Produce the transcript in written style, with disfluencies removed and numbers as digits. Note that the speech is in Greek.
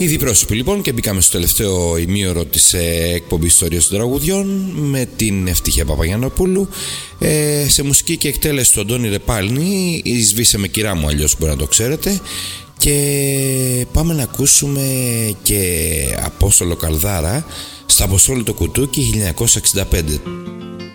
Ήδη πρόσωποι λοιπόν και μπήκαμε στο τελευταίο ημίωρο της εκπομπής Ιστορίας των Τραγουδιών με την Ευτυχία Παπαγιαννοπούλου σε μουσική και εκτέλεση του Αντώνη Ρεπάλνη. Σβήσε με κυρά μου, αλλιώς μπορεί να το ξέρετε. Και πάμε να ακούσουμε και Απόστολο Καλδάρα στα Αποστόλου το Κουτούκι 1965.